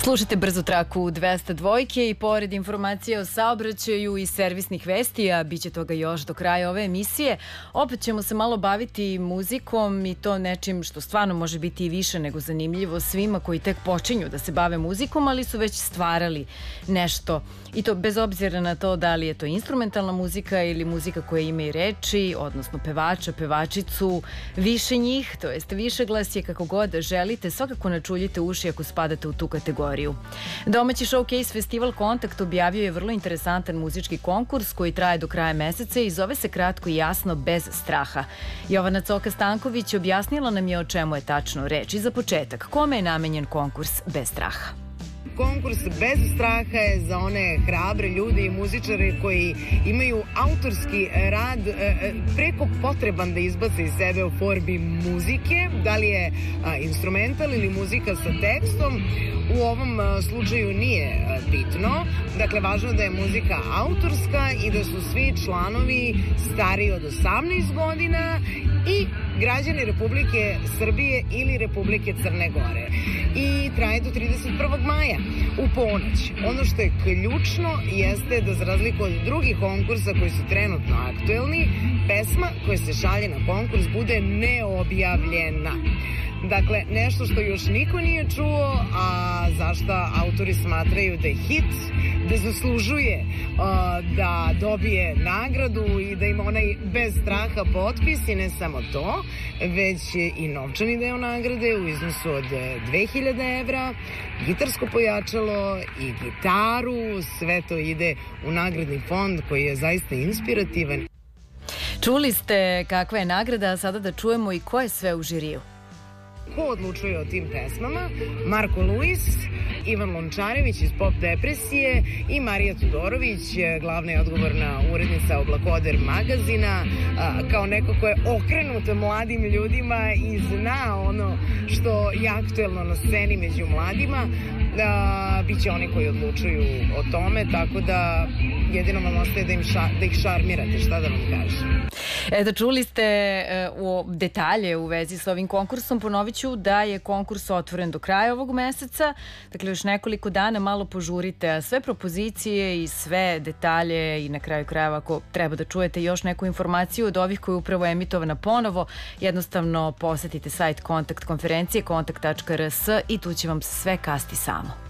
Slušajte brzu traku 202 i pored informacija o saobraćaju i servisnih vesti, a bit će toga još do kraja ove emisije, opet ćemo se malo baviti muzikom i to nečim što stvarno može biti i više nego zanimljivo svima koji tek počinju da se bave muzikom, ali su već stvarali nešto. I to bez obzira na to da li je to instrumentalna muzika ili muzika koja ima i reči, odnosno pevača, pevačicu, više njih, to jest više glasje, kako god želite, svakako načuljite uši ako spadate u tu kategoriju. Domaći showcase festival Kontakt objavio je vrlo interesantan muzički konkurs koji traje do kraja meseca i zove se kratko i jasno Bez straha. Jovana Coka-Stanković objasnila nam je o čemu je tačno reč i za početak, kome je namenjen konkurs Bez straha. Konkurs Bez straha je za one hrabre ljude i muzičare koji imaju autorski rad preko potreban da izbace iz sebe u formi muzike, da li je instrumental ili muzika sa tekstom. U ovom slučaju nije bitno. Dakle, važno da je muzika autorska i da su svi članovi stariji od 18 godina i građani Republike Srbije ili Republike Crne Gore. I traje do 31. maja u ponoć. Ono što je ključno jeste da, za razliku od drugih konkursa koji su trenutno aktuelni, pesma koja se šalje na konkurs bude neobjavljena. Dakle, nešto što još niko nije čuo, a zašta autori smatraju da je hit, da zaslužuje da dobije nagradu i da ima onaj bez straha potpis, i ne samo to, već i novčani deo nagrade u iznosu od 2000 evra, gitarsko pojačalo i gitaru. Sve to ide u nagradni fond koji je zaista inspirativan. Čuli ste kakva je nagrada, a sada da čujemo i ko je sve u žiriju. Ko odlučuje o tim pesmama? Marko Luis, Ivan Lončarević iz Pop Depresije i Marija Tudorović, glavna i odgovorna urednica Oblakoder magazina, kao neko ko je okrenut mladim ljudima i zna ono što je aktuelno na sceni među mladima. Biće oni koji odlučuju o tome, tako da jedino vam ostaje da ih šarmirate, šta da vam kažem. Eto, čuli ste detalje u vezi s ovim konkursom. Ponovit ću da je konkurs otvoren do kraja ovog meseca, dakle još nekoliko dana, malo požurite, a sve propozicije i sve detalje i na kraju krajeva ako treba da čujete još neku informaciju od ovih koja je upravo emitovana ponovo, jednostavno posetite sajt Kontakt konferencije kontakt.rs i tu će vam se sve kasti samo.